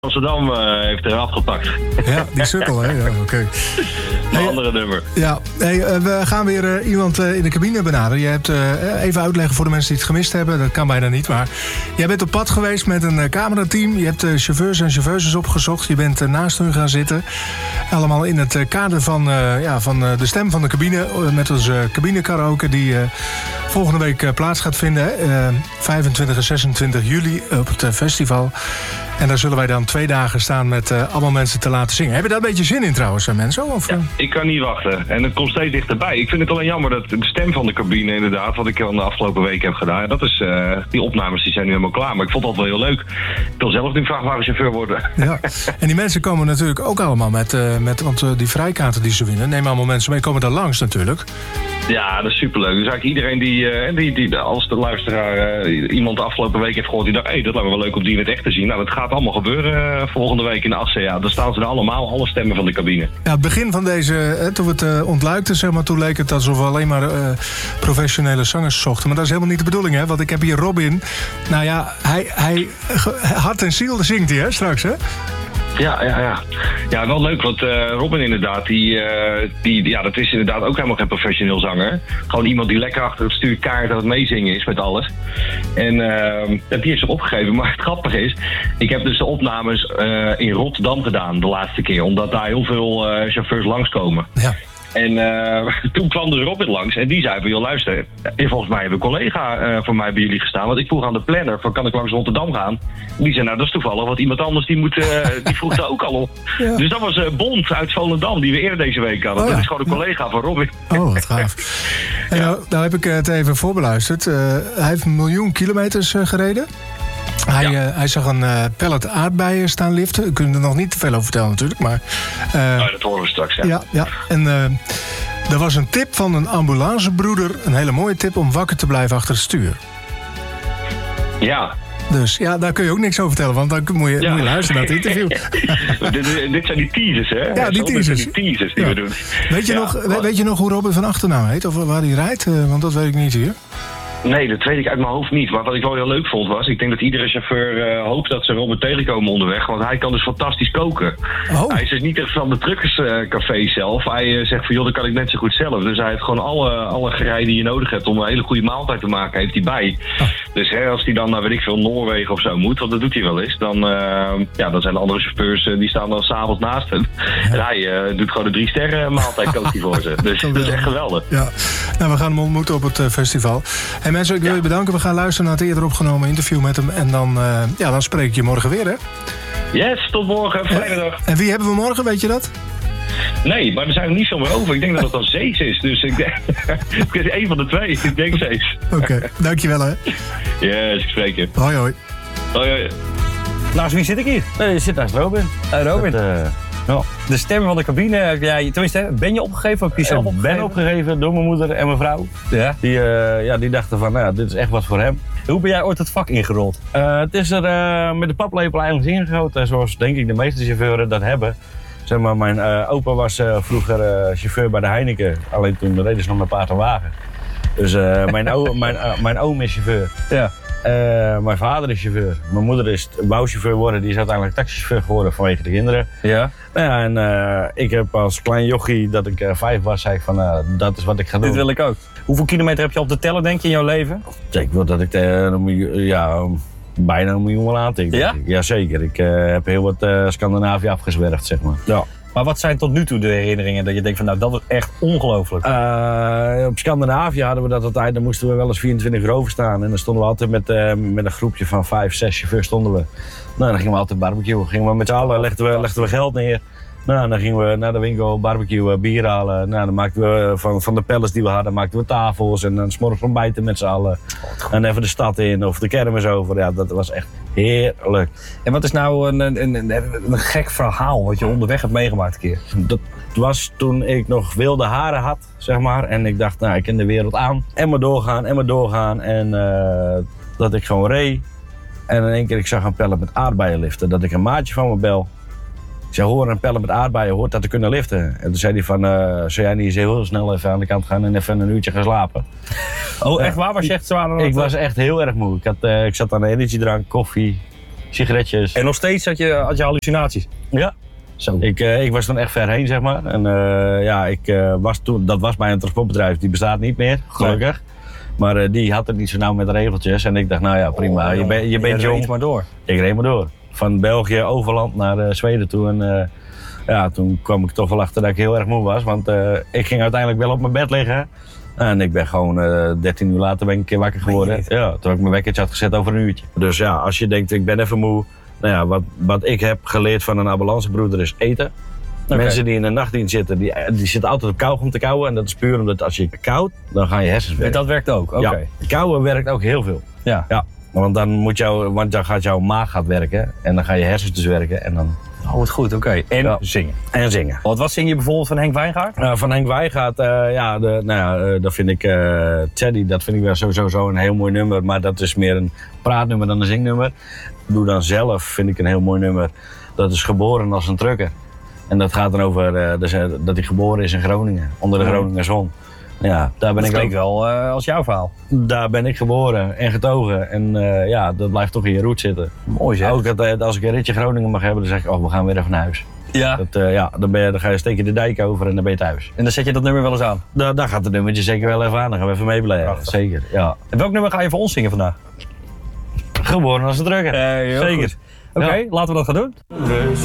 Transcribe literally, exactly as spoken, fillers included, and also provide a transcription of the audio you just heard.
Amsterdam uh, heeft er afgepakt. Ja, die sukkel, hè? Ja, oké. Okay. Een hey, andere nummer. Ja, hey, uh, we gaan weer uh, iemand uh, in de cabine benaderen. Je hebt uh, even uitleggen voor de mensen die het gemist hebben. Dat kan bijna niet, maar jij bent op pad geweest met een uh, camerateam. Je hebt uh, chauffeurs en chauffeuses opgezocht. Je bent uh, naast hun gaan zitten. Allemaal in het uh, kader van, uh, ja, van uh, de stem van de cabine. Uh, met onze uh, cabinekaraoke die uh, volgende week uh, plaats gaat vinden. Hè? Uh, vijfentwintig en zesentwintig juli op het uh, festival. En daar zullen wij dan twee dagen staan met uh, allemaal mensen te laten zingen. Heb je daar een beetje zin in trouwens, mensen? Of, ja, ik kan niet wachten. En het komt steeds dichterbij. Ik vind het alleen jammer dat de stem van de cabine inderdaad, wat ik al de afgelopen week heb gedaan, dat is, uh, die opnames die zijn nu helemaal klaar. Maar ik vond dat wel heel leuk. Ik wil zelf nu vrachtwagenchauffeur worden. Ja, en die mensen komen natuurlijk ook allemaal met, uh, met want uh, die vrijkaarten die ze winnen, nemen allemaal mensen mee, komen daar langs natuurlijk. Ja, dat is superleuk. Dus eigenlijk iedereen die, uh, die, die als de luisteraar uh, iemand de afgelopen week heeft gehoord, die dacht, hé, hey, dat lijkt me wel leuk om die in het echt te zien. Nou, dat gaat allemaal gebeuren uh, volgende week in de ASEA. Dan staan ze er allemaal, alle stemmen van de cabine. Ja, het begin van deze, hè, toen we het uh, ontluikten, zeg maar, toen leek het alsof we alleen maar uh, professionele zangers zochten. Maar dat is helemaal niet de bedoeling, hè? Want ik heb hier Robin. Nou ja, hij, hij hart en ziel zingt hij, hè, straks, hè? Ja, ja, ja. Ja, wel leuk, want uh, Robin inderdaad, die, uh, die, ja, dat is inderdaad ook helemaal geen professioneel zanger. Gewoon iemand die lekker achter het stuur kaart aan het meezingen is met alles. En uh, die heeft zich opgegeven. Maar het grappige is, ik heb dus de opnames uh, in Rotterdam gedaan de laatste keer. Omdat daar heel veel uh, chauffeurs langskomen. Ja. En uh, toen kwam de Robin langs en die zei van, joh, luister, volgens mij heeft een collega uh, van mij bij jullie gestaan. Want ik vroeg aan de planner van, kan ik langs Rotterdam gaan? En die zei, nou, dat is toevallig, want iemand anders die, moet, uh, die vroeg daar ook al op. Ja. Dus dat was uh, Bond uit Volendam, die we eerder deze week hadden. Oh, ja. Dat is gewoon een collega van Robin. Oh, wat gaaf. En nou, nou heb ik het even voorbeluisterd. Uh, hij heeft een miljoen kilometers uh, gereden. Hij, ja. uh, hij zag een uh, pallet aardbeien staan liften. We kunnen er nog niet te veel over vertellen natuurlijk. Maar, uh, oh, dat horen we straks, ja. Ja, ja. En uh, er was een tip van een ambulancebroeder. Een hele mooie tip om wakker te blijven achter het stuur. Ja. Dus ja, daar kun je ook niks over vertellen, want dan moet je, ja. moet je luisteren naar het interview. dit, dit zijn die teasers, hè? Ja, die teasers. Die teasers die ja. we doen. Weet je, ja. nog, weet je nog hoe Robin van achternaam heet? Of waar hij rijdt? Uh, want dat weet ik niet hier. Nee, dat weet ik uit mijn hoofd niet. Maar wat ik wel heel leuk vond was, ik denk dat iedere chauffeur uh, hoopt dat ze Robin tegenkomen onderweg. Want hij kan dus fantastisch koken. Oh. Hij is dus niet echt van de truckerscafé uh, zelf. Hij uh, zegt van, joh, dat kan ik net zo goed zelf. Dus hij heeft gewoon alle, alle gerei die je nodig hebt om een hele goede maaltijd te maken, heeft hij bij. Oh. Dus hè, als hij dan naar, weet ik veel, Noorwegen of zo moet, want dat doet hij wel eens, dan, uh, ja, dan zijn de andere chauffeurs, uh, die staan dan s'avonds naast hem. Ja. En hij uh, doet gewoon de drie sterren maaltijd kookt hij voor ze. Dus dat is echt geweldig. Ja. Nou, we gaan hem ontmoeten op het uh, festival. En mensen, ik wil je bedanken. We gaan luisteren naar het eerder opgenomen interview met hem. En dan, uh, ja, dan spreek ik je morgen weer, hè? Yes, tot morgen. Vrijdag. En wie hebben we morgen, weet je dat? Nee, maar er zijn er niet veel meer over. Ik denk dat het dan Zees is. Dus ik denk... ik is één van de twee. Ik denk Zees. Oké, okay. Dankjewel, hè? Yes, ik spreek je. Hoi, hoi. Hoi, hoi. Naast wie zit ik hier? Nee, je zit naast Robin. Uh, Robin. Dat, uh... Ja. De stem van de cabine, ja, tenminste, ben je opgegeven? Heb je zelf ik opgegeven? ben opgegeven door mijn moeder en mijn vrouw. Ja. Die, uh, ja, die dachten van, nou ja, dit is echt wat voor hem. Hoe ben jij ooit het vak ingerold? Uh, het is er uh, met de paplepel eigenlijk ingegoten, zoals denk ik de meeste chauffeurs dat hebben. Zeg maar, mijn uh, opa was uh, vroeger uh, chauffeur bij de Heineken, alleen toen reden ze nog met paard en wagen. Dus uh, mijn, o- mijn, uh, mijn oom is chauffeur. Ja. Uh, mijn vader is chauffeur. Mijn moeder is bouwchauffeur geworden. Die is uiteindelijk taxichauffeur geworden vanwege de kinderen. Ja. Nou ja, en uh, ik heb als klein jochie, dat ik uh, vijf was, zei ik van uh, dat is wat ik ga doen. Dit wil ik ook. Hoeveel kilometer heb je op te tellen, denk je, in jouw leven? Ik wil dat ik uh, ja, bijna een miljoen wel aantik. Ja? Jazeker. Ik uh, heb heel wat uh, Scandinavië afgezwerfd, zeg maar. Ja. Maar wat zijn tot nu toe de herinneringen dat je denkt van nou, dat was echt ongelooflijk? Uh, op Scandinavië hadden we dat altijd, dan moesten we wel eens vierentwintig uur overstaan. En dan stonden we altijd met, uh, met een groepje van vijf, zes chauffeurs stonden we. Nou, dan gingen we altijd barbecuen. Gingen we met z'n allen, legden we, legden we geld neer. Nou, dan gingen we naar de winkel, barbecue, bier halen. Nou, dan maakten we van, van de pellets die we hadden, maakten we tafels. En dan 's morgens ontbijten met z'n allen. En even de stad in of de kermis over. Ja, dat was echt heerlijk. En wat is nou een, een, een, een gek verhaal wat je onderweg hebt meegemaakt een keer? Dat was toen ik nog wilde haren had, zeg maar. En ik dacht, nou, ik ken de wereld aan. En maar doorgaan, en maar doorgaan. En uh, dat ik gewoon reed. En in één keer, ik zag een pellet met aardbeien liften. Dat ik een maatje van me bel. Ik zei, hoor, een pellet met aardbeien, hoort dat te kunnen liften? En toen zei hij van, uh, zou jij niet eens heel snel even aan de kant gaan en even een uurtje gaan slapen? Oh, echt waar? Was je echt zwaar? Ik was echt heel erg moe. Ik, had, uh, ik zat aan de energiedrank, koffie. sigaretjes. En nog steeds had je, had je hallucinaties? Ja. Zo. Ik, uh, ik was toen echt ver heen, zeg maar. En uh, ja, ik, uh, was toen, dat was bij een transportbedrijf, die bestaat niet meer, gelukkig. Nee. Maar uh, die had het niet zo nauw met de regeltjes. En ik dacht, nou ja, prima, oh, je, ben, je bent je jong. reed maar door. Ik reed maar door. Van België, overland naar uh, Zweden toe. En uh, ja, toen kwam ik toch wel achter dat ik heel erg moe was. Want uh, ik ging uiteindelijk wel op mijn bed liggen. En ik ben gewoon uh, dertien uur later ben ik een keer wakker geworden. Ja, toen ik mijn wekkertje had gezet over een uurtje. Dus ja, als je denkt, ik ben even moe. Nou ja, wat, wat ik heb geleerd van een ambulancebroeder is eten. Okay. Mensen die in de nachtdienst zitten, die, die zitten altijd op kauwgom te kauwen. En dat is puur omdat als je koudt, dan gaan je hersens werken. Dat werkt ook? Oké. Okay. Ja, kauwen werkt ook heel veel. Ja. Ja, want dan, moet jou, want dan gaat jouw maag gaat werken en dan gaan je hersens dus werken. En dan... Oh, wat goed, oké. Okay. En ja. zingen. En zingen. Wat, wat zing je bijvoorbeeld van Henk Wijngaard? Uh, van Henk Wijngaard, uh, ja, de, nou ja uh, dat vind ik, uh, Teddy, dat vind ik wel sowieso zo een heel mooi nummer. Maar dat is meer een praatnummer dan een zingnummer. Doe dan zelf, vind ik een heel mooi nummer. Dat is Geboren als een trucker. En dat gaat dan over uh, dus, uh, dat hij geboren is in Groningen, onder de Groninger zon. Ja, daar ben dat ik klinkt wel uh, als jouw verhaal. Daar ben ik geboren en getogen. En uh, ja, dat blijft toch in je roet zitten. Mooi zeg. Ook dat, als ik een ritje Groningen mag hebben, dan zeg ik, oh, we gaan weer even naar huis. Ja. Dat, uh, ja dan, ben je, dan ga je, steek je de dijk over en dan ben je thuis. En dan zet je dat nummer wel eens aan? Da, daar gaat het nummertje zeker wel even aan. Dan gaan we even meeblijven. Zeker, ja. En welk nummer ga je voor ons zingen vandaag? Geboren als een trucker. Uh, zeker. Oké, okay, ja. Laten we dat gaan doen.